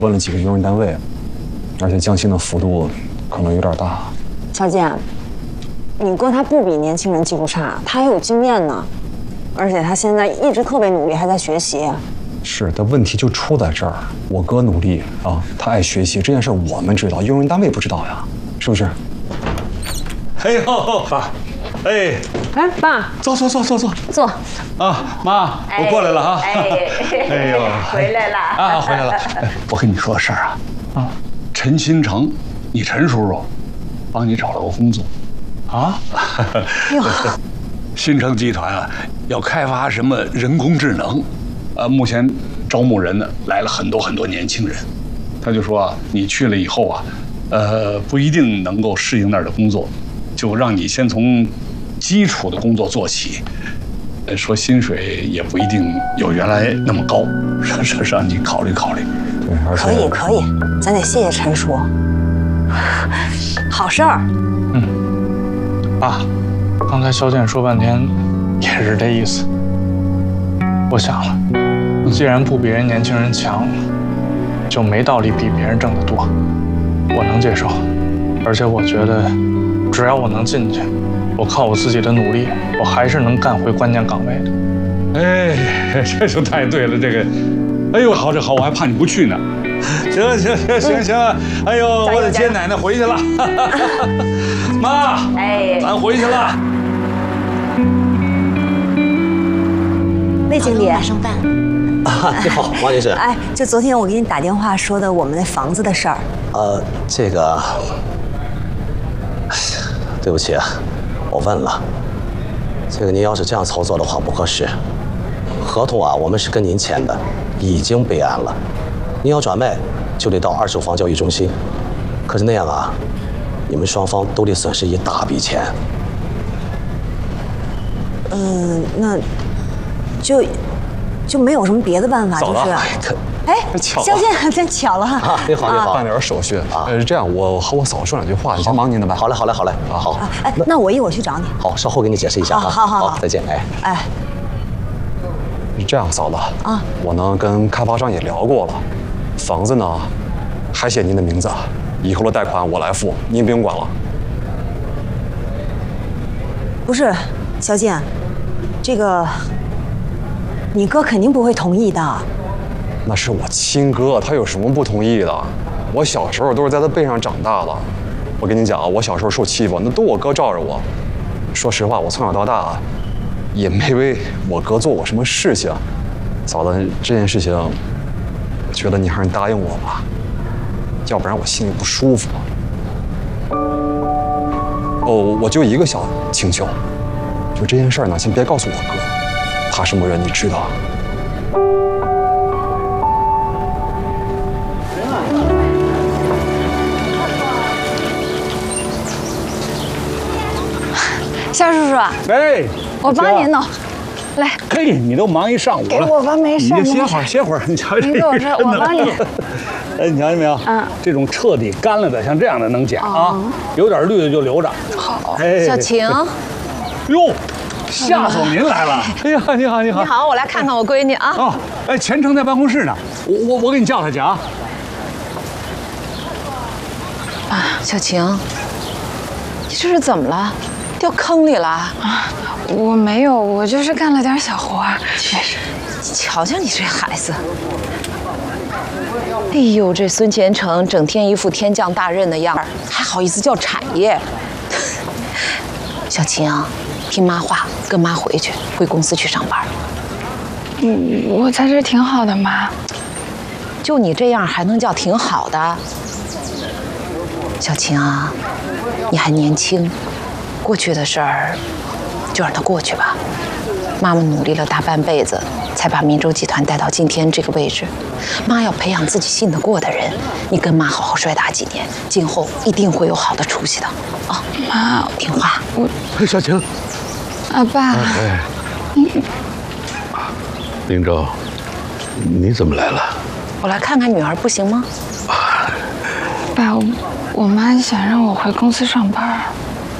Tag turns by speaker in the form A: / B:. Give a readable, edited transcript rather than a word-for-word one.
A: 问了几个用人单位，而且降薪的幅度可能有点大。
B: 小健，你哥他不比年轻人技术差，他还有经验呢，而且他现在一直特别努力，还在学习。
A: 是，但问题就出在这儿。我哥努力啊，他爱学习这件事我们知道，用人单位不知道呀，是不是？
C: 哎呦，爸，哎，
B: 爸，
A: 坐。
B: 坐。
C: 啊，妈，我过来了啊！哎呦，
D: 回来了
C: 啊，回来了。我跟你说个事儿啊，陈新成，你陈叔叔，帮你找了个工作，啊？
B: 哟，
C: 新城集团啊，要开发什么人工智能，目前招募人呢，来了很多年轻人。他就说啊，你去了以后啊，不一定能够适应那儿的工作，就让你先从基础的工作做起。说薪水也不一定有原来那么高，让你考虑考虑。
A: 对，而且
B: 可以，咱得谢谢陈叔，好事儿。
E: 爸，刚才小简说半天也是这意思。我想了，既然不比人年轻人强，就没道理比别人挣得多，我能接受。而且我觉得，只要我能进去，我靠我自己的努力，我还是能干回关键岗位的。
C: 哎，这就太对了，这个，哎呦，好，我还怕你不去呢。行，哎呦，我得接奶奶回去了。妈，
D: 哎，
C: 咱回去了。
B: 魏经理，
F: 马上办。
G: 你好，王女士。
B: 哎，就昨天我给你打电话说的我们那房子的事儿。
G: 这个，对不起啊，我问了，这个您要是这样操作的话不合适。合同啊，我们是跟您签的，已经备案了。您要转卖，就得到二手房交易中心。可是那样啊，你们双方都得损失一大笔钱。
B: 那就没有什么别的办法，就是。哎，
A: 巧了
B: 肖健，真巧了
G: 啊！你好，
A: 办点手续啊。是这样，我和我嫂说两句话，你先忙您的吧。
G: 好嘞。好。
B: 哎，那我一会儿去找你。
G: 好，稍后给你解释一下啊。
B: 好，
G: 再见。
B: 哎。
A: 是这样，嫂子
B: 啊，
A: 我呢跟开发商也聊过了，房子呢还写您的名字，以后的贷款我来付，您不用管了。
B: 不是，肖健，这个你哥肯定不会同意的。
A: 那是我亲哥，他有什么不同意的？我小时候都是在他背上长大的。我跟你讲啊，我小时候受欺负，那都我哥罩着我。说实话，我从小到大也没为我哥做过什么事情。嫂子，这件事情，我觉得你还是答应我吧，要不然我心里不舒服。哦，我就一个小请求，就这件事儿呢，先别告诉我哥，他什么人你知道。
H: 夏叔叔，
C: 哎，
H: 我帮您弄，来。
C: 嘿，你都忙一上午了，
H: 给我吧，没事。
C: 你就歇会儿。你瞧这
H: 你给我这，我帮你。
C: 哎，你瞧见没有？这种彻底干了的，像这样的能剪啊，有点绿的就留着。
H: 好。
C: 哎，
H: 小晴。
C: 哟，夏总您来了。哎呀，你好。
H: 你好，我来看看我闺女啊。
C: 哦，哎，钱程在办公室呢，我给你叫他去啊。
H: 小晴，你这是怎么了？掉坑里了啊！
F: 我没有，我就是干了点小活。
H: 没事，瞧瞧你这孩子。哎呦，这孙前程整天一副天降大任的样儿，还好意思叫产业？小晴，听妈话，跟妈回公司去上班。
F: 我在这挺好的，妈。
H: 就你这样还能叫挺好的？小晴啊，你还年轻。过去的事儿，就让它过去吧。妈妈努力了大半辈子，才把明州集团带到今天这个位置。妈要培养自己信得过的人，你跟妈好好摔打几年，今后一定会有好的出息的。啊，
F: 妈，
H: 听话。
C: 小晴，
F: 爸，
C: 明州，你怎么来了？
H: 我来看看女儿，不行吗？
F: 爸，我妈想让我回公司上班。